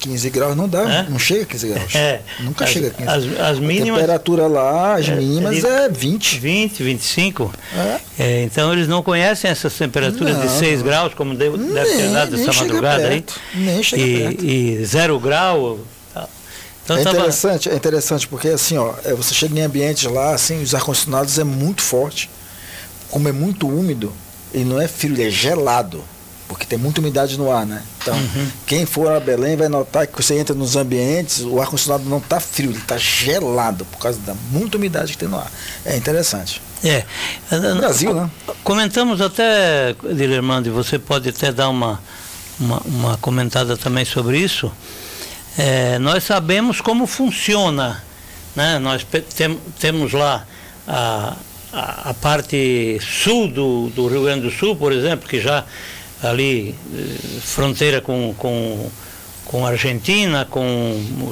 15 graus não dá, não chega a 15 graus. Nunca chega a 15. As mínimas, a temperatura lá, as mínimas é 20. 20, 25. Então eles não conhecem essas temperaturas de 6 graus, como deve ter dado essa madrugada aí. Nem chega perto. E 0 grau. Então, é interessante porque assim, você chega em ambientes lá, assim, os ar-condicionados é muito forte, como é muito úmido, e não é frio, é gelado. Porque tem muita umidade no ar, né? Então, quem for a Belém vai notar que você entra nos ambientes, o ar-condicionado não está frio, ele está gelado, por causa da muita umidade que tem no ar. É interessante. No Brasil, né? Comentamos até, Dilermando, e você pode até dar uma comentada também sobre isso. Nós sabemos como funciona, né? Nós temos lá a parte sul do Rio Grande do Sul, por exemplo, que já ali fronteira com a Argentina, com o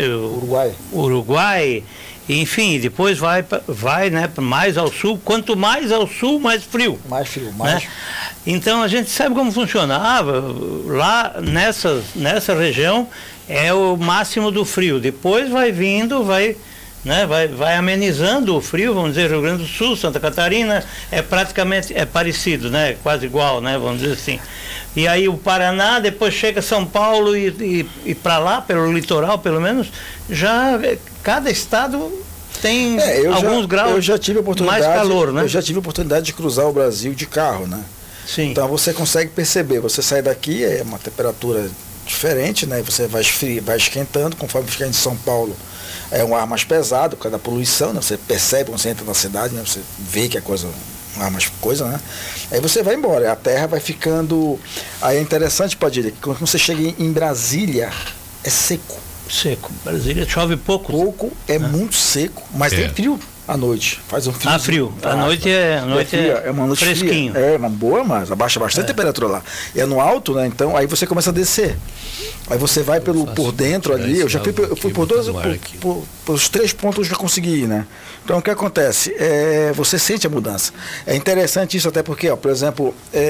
Uruguai, enfim, depois vai, né, mais ao sul. Quanto mais ao sul, mais frio. Mais frio, né? Então a gente sabe como funciona. Lá nessa região é o máximo do frio. Depois vai vindo, vai amenizando o frio, vamos dizer, Rio Grande do Sul, Santa Catarina, praticamente parecido, né? Quase igual, né? Vamos dizer assim. E aí o Paraná, depois chega São Paulo e para lá, pelo litoral pelo menos, já cada estado tem alguns graus eu já tive mais calor, né? Eu já tive a oportunidade de cruzar o Brasil de carro, né? Sim. Então você consegue perceber, você sai daqui, é uma temperatura diferente, né? Você vai esquentando, conforme fica em São Paulo. É um ar mais pesado, por causa da poluição, né? Você percebe quando você entra na cidade, né? Você vê que é um ar mais coisa, né? Aí você vai embora, a terra vai ficando... Aí é interessante, Padilha, que quando você chega em Brasília, é seco. Seco. Brasília chove pouco. Muito seco, mas tem frio à noite. Faz um frio. Frio. À noite é uma noite fresquinho. Fria. É uma boa, mas abaixa bastante a temperatura lá. É no alto, né? Então aí você começa a descer. Aí você vai por dentro ali. Eu fui por os 3 pontos eu já consegui ir, né? Então o que acontece? Você sente a mudança. É interessante isso até porque, por exemplo,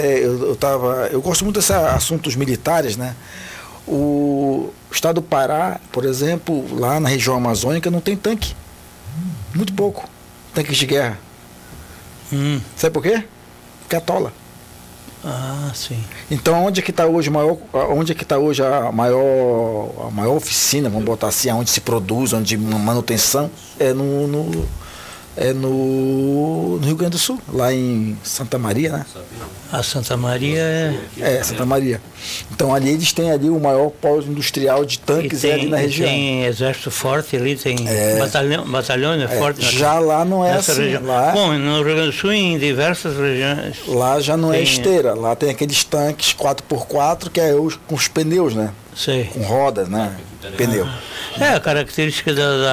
eu gosto muito desses assuntos militares, né? O estado do Pará, por exemplo, lá na região amazônica não tem tanque. Muito pouco. Tanques de guerra. Sabe por quê? Porque atola. Sim. Então onde é que está hoje a maior oficina, vamos botar assim, onde se produz, onde manutenção, é no Rio Grande do Sul, lá em Santa Maria, né? A Santa Maria Santa Maria. Então ali eles têm ali o maior polo industrial de tanques ali na região. Tem exército forte ali, tem batalhões fortes. Já lá não é assim. Região. Bom, no Rio Grande do Sul, em diversas regiões. Lá já não é esteira, lá tem aqueles tanques 4x4 que é com os pneus, né? Sei. Com rodas, né? Pneu. A característica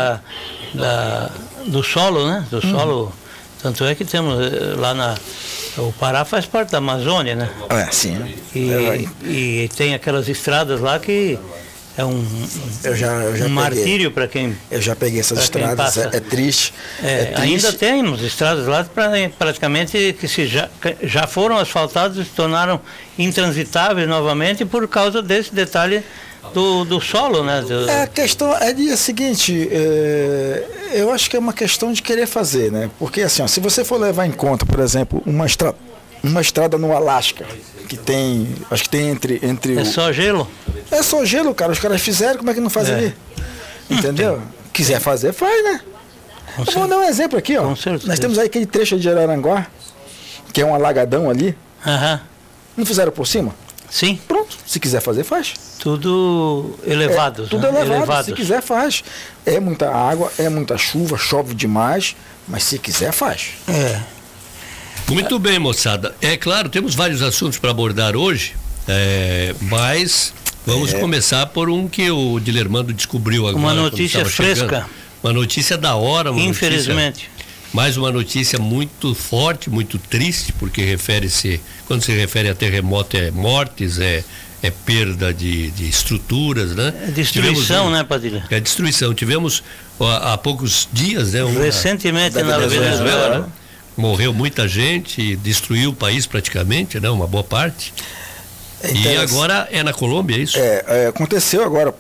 do solo, né? Do solo. Tanto é que temos lá o Pará faz parte da Amazônia, né? Sim. E tem aquelas estradas lá que é um martírio para quem... Eu já peguei essas estradas, é triste. Ainda temos estradas lá praticamente que já foram asfaltadas e se tornaram intransitáveis novamente por causa desse detalhe do solo, né? A questão é a seguinte, eu acho que é uma questão de querer fazer, né? Porque assim, se você for levar em conta, por exemplo, uma estrada no Alasca, que tem, acho que tem entre só gelo? É só gelo, cara, os caras fizeram, como é que não faz ali? Entendeu? Quiser fazer, faz, né? Eu vou dar um exemplo aqui, ó. Nós temos aí aquele trecho de Araranguá, que é um alagadão ali. Não fizeram por cima? Sim. Pronto, se quiser fazer, faz. Tudo elevado. Tudo elevado, se quiser faz. É muita água, é muita chuva, chove demais, mas se quiser faz. Muito bem, moçada. É claro, temos vários assuntos para abordar hoje, mas vamos começar por um que o Dilermando descobriu agora. Uma notícia fresca. Uma notícia da hora. Infelizmente. Mais uma notícia muito forte, muito triste, porque quando se refere a terremoto, é mortes, é perda de estruturas, né? É destruição, né, Padilha? É destruição. Tivemos há poucos dias, né? Recentemente na Venezuela, né? Morreu muita gente, destruiu o país praticamente, né? Uma boa parte. E agora é na Colômbia, é isso? Aconteceu agora,